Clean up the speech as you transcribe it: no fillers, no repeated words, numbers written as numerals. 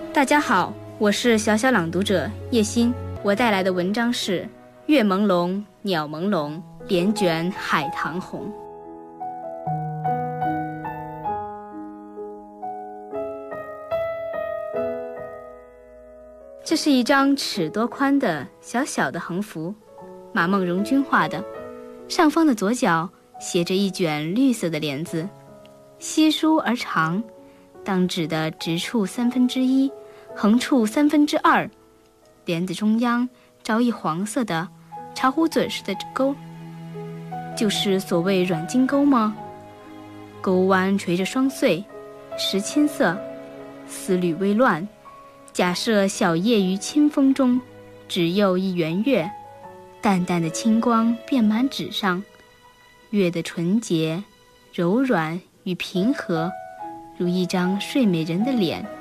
大家好，我是小小朗读者叶欣，我带来的文章是《月朦胧，鸟朦胧，帘卷海棠红》。这是一张尺多宽的小小的横幅，马梦荣军画的，上方的左角写着一卷绿色的帘子，稀疏而长，当纸的直处1/3，横处2/3，帘子中央着一黄色的茶壶嘴似的钩，就是所谓软金钩吗？钩弯垂着双穗，石青色，丝缕微乱，假设小叶于清风中，只有一圆月，淡淡的清光遍满纸上，月的纯洁、柔软与平和，如一张睡美人的脸。